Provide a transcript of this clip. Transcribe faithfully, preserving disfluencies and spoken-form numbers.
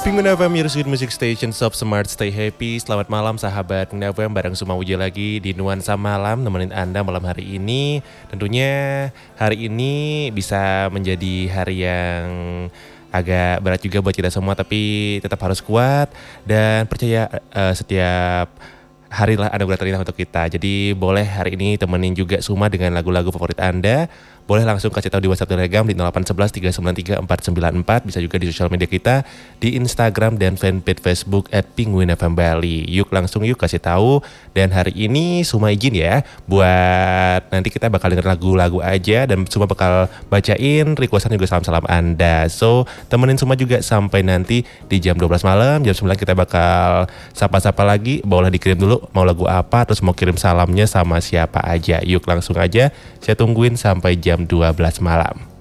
Pengguna F M, your sweet music station, Soft Smart, stay happy. Selamat malam sahabat Pengguna F M, bareng Suma Uja lagi di Nuansa Malam, nemenin Anda malam hari ini. Tentunya hari ini bisa menjadi hari yang agak berat juga buat kita semua, tapi tetap harus kuat dan percaya uh, setiap hari lah anugerah terindah untuk kita. Jadi boleh hari ini temenin juga Suma dengan lagu-lagu favorit Anda. Boleh langsung kasih tahu di WhatsApp Telegram di nol delapan satu satu tiga sembilan tiga empat sembilan empat. Bisa juga di sosial media kita di Instagram dan fanpage Facebook at Penguin F M Bali. Yuk langsung yuk kasih tahu. Dan hari ini Suma izin ya, buat nanti kita bakal denger lagu-lagu aja dan Suma bakal bacain requestan juga salam-salam Anda. So temenin Suma juga sampai nanti di jam dua belas malam. Jam sembilan kita bakal sapa-sapa lagi. Boleh dikirim dulu mau lagu apa, terus mau kirim salamnya sama siapa aja. Yuk langsung aja, saya tungguin sampai jam dua belas malam.